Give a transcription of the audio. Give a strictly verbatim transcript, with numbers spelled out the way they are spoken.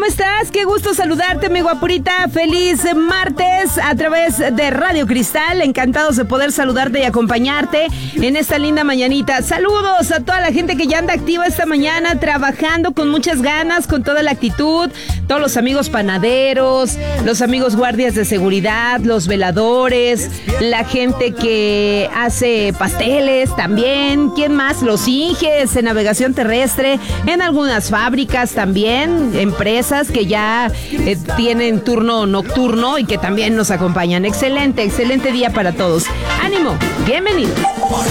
estás? Qué gusto saludarte, mi guapurita. Feliz martes a través de Radio Cristal. Encantados de poder saludarte y acompañarte en esta linda mañanita. Saludos a toda la gente que ya anda activa esta mañana, trabajando con muchas ganas, con toda la actitud. Todos los amigos panaderos, los amigos guardias de seguridad, los veladores, la gente que hace pasteles también. ¿Quién más? Los inges en navegación terrestre, en algunas fábricas también, empresas que ya eh, tienen turno nocturno y que también nos acompañan. Excelente, excelente día para todos. ¡Ánimo! ¡Bienvenidos!